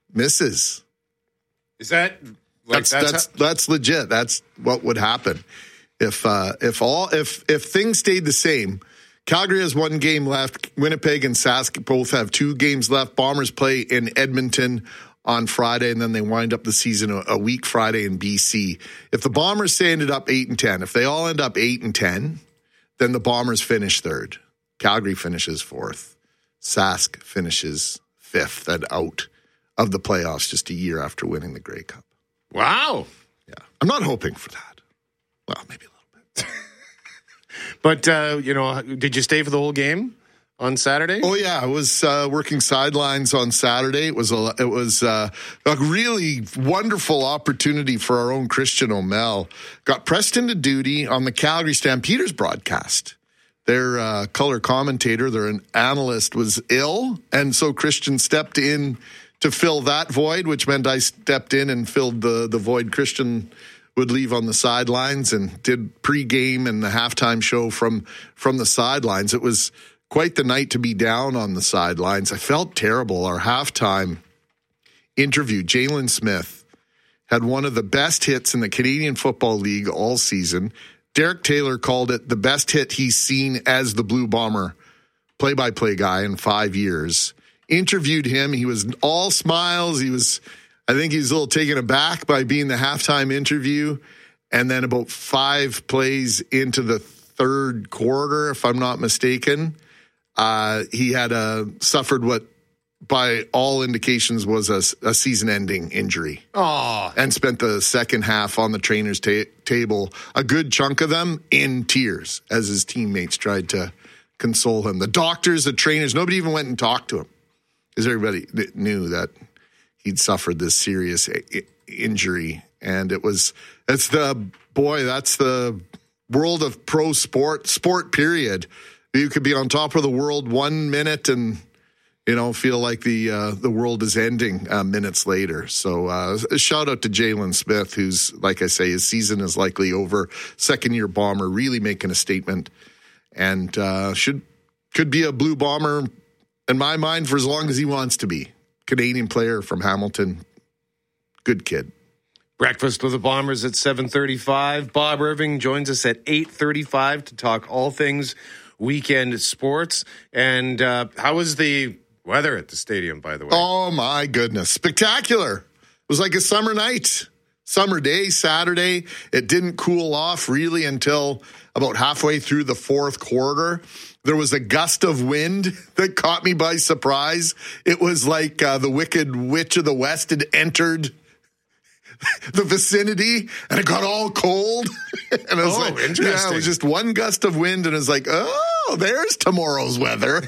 misses. Is that like that's legit? That's what would happen if things stayed the same. Calgary has 1 game left. Winnipeg and Sask both have 2 games left. Bombers play in Edmonton on Friday, and then they wind up the season a week Friday in BC. If the Bombers say ended up 8-10, if they all end up 8-10, then the Bombers finish 3rd. Calgary finishes 4th. Sask finishes 5th and out of the playoffs just a year after winning the Grey Cup. Wow. Yeah. I'm not hoping for that. Well, maybe a little bit. But, did you stay for the whole game on Saturday? Oh, yeah. I was working sidelines on Saturday. It was a really wonderful opportunity for our own Christian O'Mell. Got pressed into duty on the Calgary Stampeders broadcast. Their color commentator, their analyst, was ill, and so Christian stepped in to fill that void, which meant I stepped in and filled the void Christian would leave on the sidelines, and did pregame and the halftime show from the sidelines. It was quite the night to be down on the sidelines. I felt terrible. Our halftime interview, Jalen Smith, had one of the best hits in the Canadian Football League all season. Derek Taylor called it the best hit he's seen as the Blue Bomber play-by-play guy in 5 years. Interviewed him. He was all smiles. I think he was a little taken aback by being the halftime interview. And then about 5 plays into the 3rd quarter, if I'm not mistaken, he had suffered what by all indications was a season-ending injury. Oh. And spent the second half on the trainer's table, a good chunk of them in tears as his teammates tried to console him. The doctors, the trainers, nobody even went and talked to him because everybody knew that he'd suffered this serious injury. And that's the world of pro sport period. You could be on top of the world 1 minute and, feel like the world is ending minutes later. So a shout out to Jalen Smith, who's, like I say, his season is likely over. 2nd-year Bomber, really making a statement, and could be a Blue Bomber in my mind for as long as he wants to be. Canadian player from Hamilton. Good kid. Breakfast with the Bombers at 7:35. Bob Irving joins us at 8:35 to talk all things weekend sports. And how was the weather at the stadium, by the way? Oh, my goodness. Spectacular. It was like a summer night. Summer day, Saturday. It didn't cool off really until about halfway through the 4th quarter. There was a gust of wind that caught me by surprise. It was like the Wicked Witch of the West had entered the vicinity, and it got all cold. And I was interesting. Yeah, it was just one gust of wind, and it was like, oh, there's tomorrow's weather.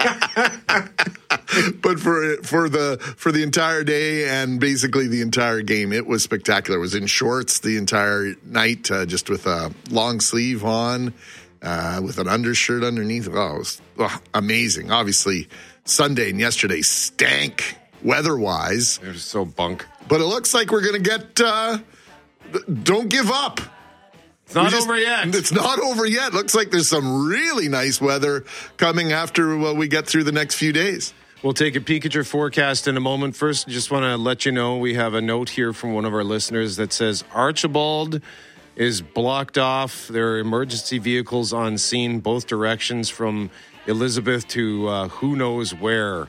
But for the entire day and basically the entire game, it was spectacular. I was in shorts the entire night, just with a long sleeve on, with an undershirt underneath. Oh, it was amazing. Obviously, Sunday and yesterday stank weather-wise. It was so bunk. But it looks like we're going to get, don't give up. It's not over yet. It's not over yet. Looks like there's some really nice weather coming after we get through the next few days. We'll take a peek at your forecast in a moment. First, just want to let you know we have a note here from one of our listeners that says Archibald is blocked off. There are emergency vehicles on scene, both directions from Elizabeth to who knows where.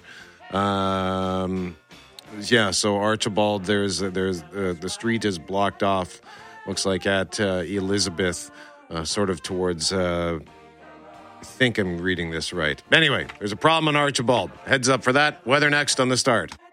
Yeah, so Archibald, there's the street is blocked off. Looks like at Elizabeth, sort of towards. I think I'm reading this right. Anyway, there's a problem on Archibald. Heads up for that. Weather next on The Start.